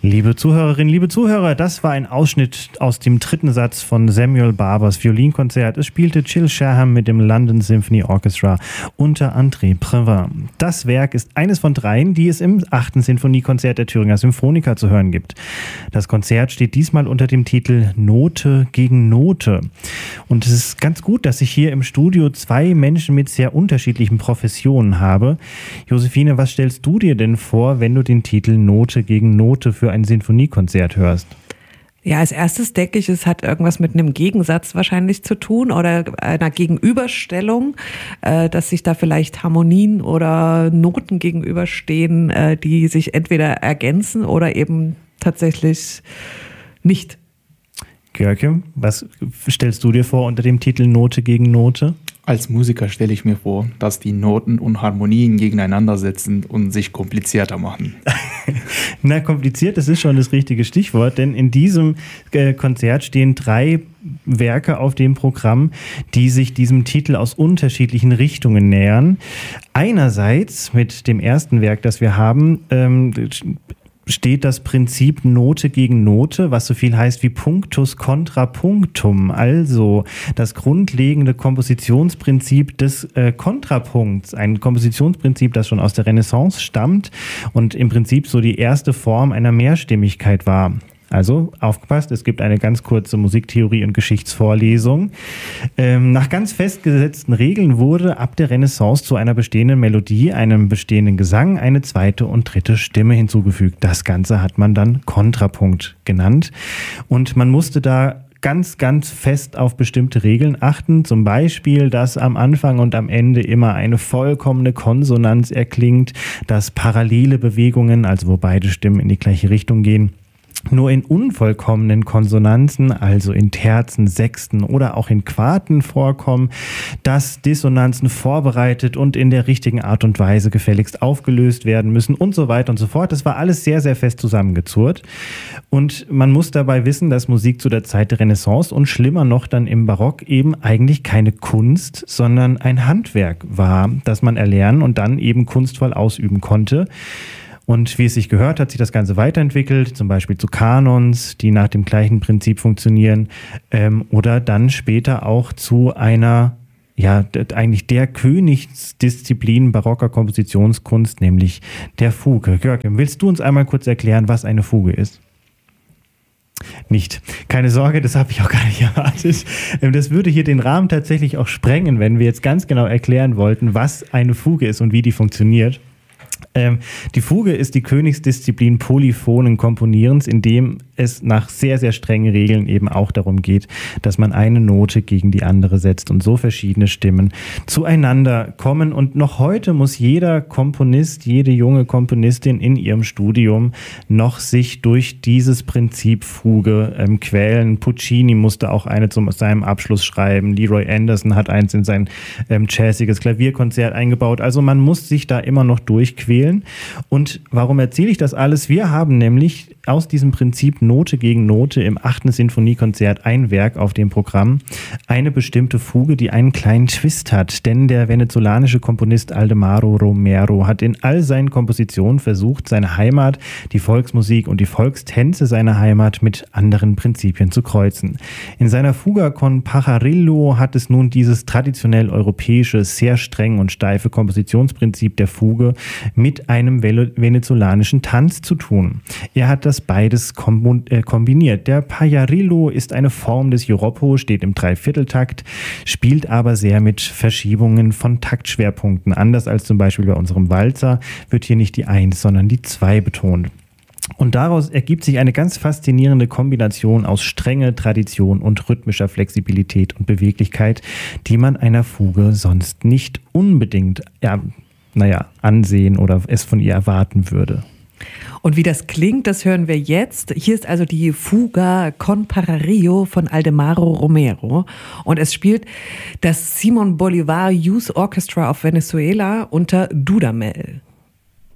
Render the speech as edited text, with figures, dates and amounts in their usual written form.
Liebe Zuhörerinnen, liebe Zuhörer, das war ein Ausschnitt aus dem dritten Satz von Samuel Barbers Violinkonzert. Es spielte Jill Sherham mit dem London Symphony Orchestra unter André Previn. Das Werk ist eines von dreien, die es im 8. Sinfoniekonzert der Thüringer Symphoniker zu hören gibt. Das Konzert steht diesmal unter dem Titel Note gegen Note. Und es ist ganz gut, dass ich hier im Studio zwei Menschen mit sehr unterschiedlichen Professionen habe. Josephine, was stellst du dir denn vor, wenn du den Titel Note gegen Note für ein Sinfoniekonzert hörst? Ja, als erstes denke ich, es hat irgendwas mit einem Gegensatz wahrscheinlich zu tun oder einer Gegenüberstellung, dass sich da vielleicht Harmonien oder Noten gegenüberstehen, die sich entweder ergänzen oder eben tatsächlich nicht. Görke, was stellst du dir vor unter dem Titel Note gegen Note? Als Musiker stelle ich mir vor, dass die Noten und Harmonien gegeneinander sitzen und sich komplizierter machen. Na, kompliziert, das ist schon das richtige Stichwort, denn in diesem Konzert stehen drei Werke auf dem Programm, die sich diesem Titel aus unterschiedlichen Richtungen nähern. Einerseits mit dem ersten Werk, das wir haben, steht das Prinzip Note gegen Note, was so viel heißt wie Punctus contra punctum, also das grundlegende Kompositionsprinzip des Kontrapunkts, ein Kompositionsprinzip, das schon aus der Renaissance stammt und im Prinzip so die erste Form einer Mehrstimmigkeit war. Also, aufgepasst, es gibt eine ganz kurze Musiktheorie- und Geschichtsvorlesung. Nach ganz festgesetzten Regeln wurde ab der Renaissance zu einer bestehenden Melodie, einem bestehenden Gesang, eine zweite und dritte Stimme hinzugefügt. Das Ganze hat man dann Kontrapunkt genannt. Und man musste da ganz fest auf bestimmte Regeln achten. Zum Beispiel, dass am Anfang und am Ende immer eine vollkommene Konsonanz erklingt, dass parallele Bewegungen, also wo beide Stimmen in die gleiche Richtung gehen, nur in unvollkommenen Konsonanzen, also in Terzen, Sechsten oder auch in Quarten vorkommen, dass Dissonanzen vorbereitet und in der richtigen Art und Weise gefälligst aufgelöst werden müssen und so weiter und so fort. Das war alles sehr fest zusammengezurrt. Und man muss dabei wissen, dass Musik zu der Zeit der Renaissance und schlimmer noch dann im Barock eben eigentlich keine Kunst, sondern ein Handwerk war, das man erlernen und dann eben kunstvoll ausüben konnte. Und wie es sich gehört, hat sich das Ganze weiterentwickelt, zum Beispiel zu Kanons, die nach dem gleichen Prinzip funktionieren, oder dann später auch zu einer, ja, eigentlich der Königsdisziplin barocker Kompositionskunst, nämlich der Fuge. Görkem, willst du uns einmal kurz erklären, was eine Fuge ist? Nicht. Keine Sorge, das habe ich auch gar nicht erwartet. Das würde hier den Rahmen tatsächlich auch sprengen, wenn wir jetzt ganz genau erklären wollten, was eine Fuge ist und wie die funktioniert. Die Fuge ist die Königsdisziplin polyphonen Komponierens, in dem es nach sehr strengen Regeln eben auch darum geht, dass man eine Note gegen die andere setzt und so verschiedene Stimmen zueinander kommen. Und noch heute muss jeder Komponist, jede junge Komponistin in ihrem Studium noch sich durch dieses Prinzip Fuge quälen. Puccini musste auch eine zu seinem Abschluss schreiben. Leroy Anderson hat eins in sein jazziges Klavierkonzert eingebaut. Also man muss sich da immer noch durchquälen. Und warum erzähle ich das alles? Wir haben nämlich aus diesem Prinzip Note gegen Note im 8. Sinfoniekonzert ein Werk auf dem Programm, eine bestimmte Fuge, die einen kleinen Twist hat. Denn der venezolanische Komponist Aldemaro Romero hat in all seinen Kompositionen versucht, seine Heimat, die Volksmusik und die Volkstänze seiner Heimat mit anderen Prinzipien zu kreuzen. In seiner Fuga con Pajarillo hat es nun dieses traditionell europäische, sehr streng und steife Kompositionsprinzip der Fuge mit einem venezolanischen Tanz zu tun. Er hat das beides kombiniert. Der Pajarillo ist eine Form des Joropo, steht im Dreivierteltakt, spielt aber sehr mit Verschiebungen von Taktschwerpunkten. Anders als zum Beispiel bei unserem Walzer wird hier nicht die 1, sondern die 2 betont. Und daraus ergibt sich eine ganz faszinierende Kombination aus Strenge, Tradition und rhythmischer Flexibilität und Beweglichkeit, die man einer Fuge sonst nicht unbedingt ansehen oder es von ihr erwarten würde. Und wie das klingt, das hören wir jetzt. Hier ist also die Fuga con Pajarillo von Aldemaro Romero. Und es spielt das Simón Bolívar Youth Orchestra of Venezuela unter Dudamel.